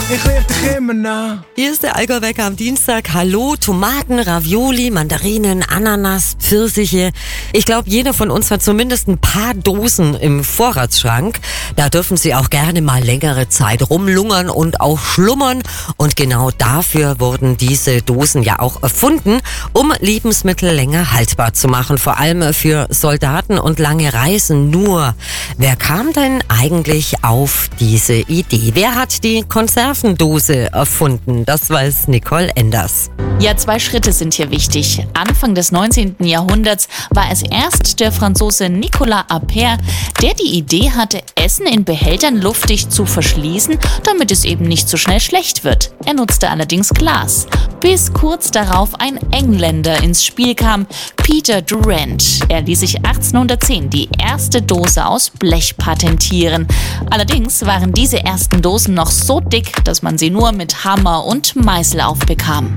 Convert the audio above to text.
Ich lieb dich immer noch. Hier ist der Allgäu-Wecker am Dienstag. Hallo, Tomaten, Ravioli, Mandarinen, Ananas, Pfirsiche. Ich glaube, jeder von uns hat zumindest ein paar Dosen im Vorratsschrank. Da dürfen Sie auch gerne mal längere Zeit rumlungern und auch schlummern. Und genau dafür wurden diese Dosen ja auch erfunden, um Lebensmittel länger haltbar zu machen. Vor allem für Soldaten und lange Reisen. Nur, wer kam denn eigentlich auf diese Idee? Wer hat die Konservendose erfunden? Das weiß Nicole Enders. Ja, 2 Schritte sind hier wichtig. Anfang des 19. Jahrhunderts war es erst der Franzose Nicolas Appert, der die Idee hatte, Essen in Behältern luftdicht zu verschließen, damit es eben nicht so schnell schlecht wird. Er nutzte allerdings Glas, bis kurz darauf ein Engländer ins Spiel kam, Peter Durrant. Er ließ sich 1810 die erste Dose aus Blech patentieren. Allerdings waren diese ersten Dosen noch so dick, dass man sie nur mit Hammer und Meißel aufbekam.